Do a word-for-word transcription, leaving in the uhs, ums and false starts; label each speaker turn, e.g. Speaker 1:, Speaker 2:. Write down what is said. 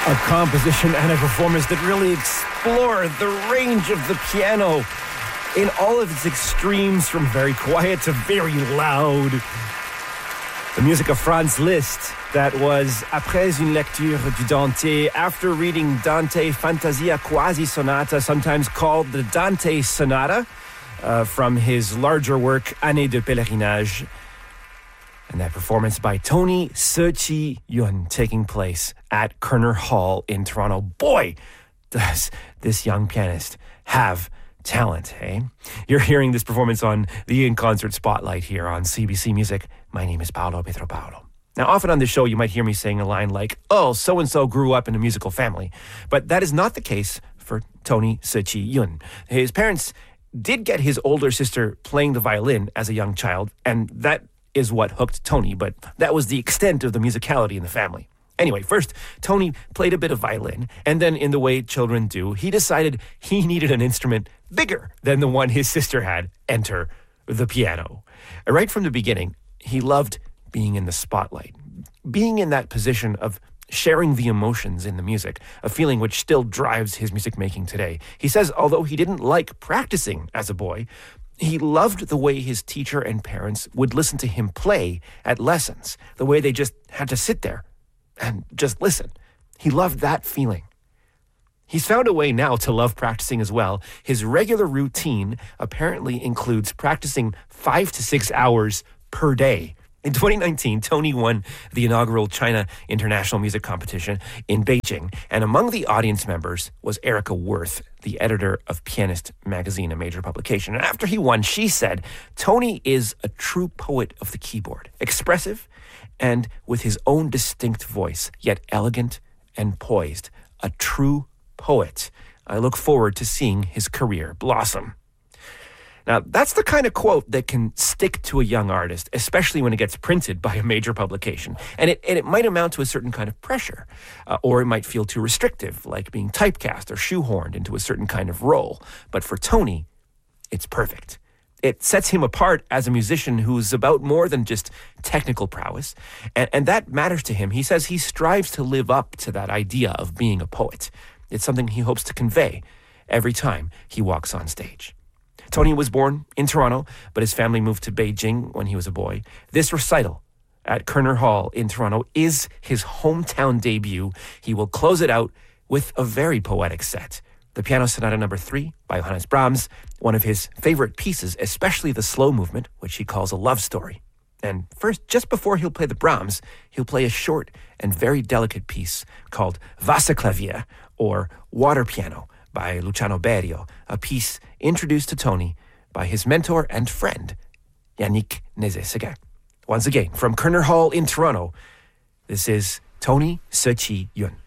Speaker 1: A composition and a performance that really explore the range of the piano in all of its extremes, from very quiet to very loud. The music of Franz Liszt, that was Après une lecture du Dante, after reading Dante Fantasia Quasi Sonata, sometimes called the Dante Sonata, uh, from his larger work Année de Pèlerinage. And that performance by Tony Se-Chi Yun, taking place at Kerner Hall in Toronto. Boy, does this young pianist have talent, eh? You're hearing this performance on the In Concert Spotlight here on C B C Music. My name is Paolo Pietropaolo. Now, often on this show, you might hear me saying a line like, oh, so-and-so grew up in a musical family. But that is not the case for Tony Se-Chi Yun. His parents did get his older sister playing the violin as a young child, and that is what hooked Tony, but that was the extent of the musicality in the family. Anyway, first, Tony played a bit of violin, and then in the way children do, he decided he needed an instrument bigger than the one his sister had, enter the piano. Right from the beginning, he loved being in the spotlight, being in that position of sharing the emotions in the music, a feeling which still drives his music making today. He says, although he didn't like practicing as a boy, he loved the way his teacher and parents would listen to him play at lessons, the way they just had to sit there and just listen. He loved that feeling. He's found a way now to love practicing as well. His regular routine apparently includes practicing five to six hours per day. In twenty nineteen, Tony won the inaugural China International Music Competition in Beijing, and among the audience members was Erica Worth, the editor of Pianist magazine, a major publication. And after he won, she said, Tony is a true poet of the keyboard, expressive and with his own distinct voice, yet elegant and poised. A true poet. I look forward to seeing his career blossom. Now, that's the kind of quote that can stick to a young artist, especially when it gets printed by a major publication. And it, and it might amount to a certain kind of pressure, uh, or it might feel too restrictive, like being typecast or shoehorned into a certain kind of role. But for Tony, it's perfect. It sets him apart as a musician who's about more than just technical prowess. And, and that matters to him. He says he strives to live up to that idea of being a poet. It's something he hopes to convey every time he walks on stage. Tony was born in Toronto, but his family moved to Beijing when he was a boy. This recital at Kerner Hall in Toronto is his hometown debut. He will close it out with a very poetic set. The Piano Sonata number three by Johannes Brahms, one of his favorite pieces, especially the slow movement, which he calls a love story. And first, just before he'll play the Brahms, he'll play a short and very delicate piece called Wasserklavier, or Water Piano, by Luciano Berio, a piece introduced to Tony by his mentor and friend, Yannick Nézet-Séguin. Once again, from Kerner Hall in Toronto, this is Tony Se-Chi Yun.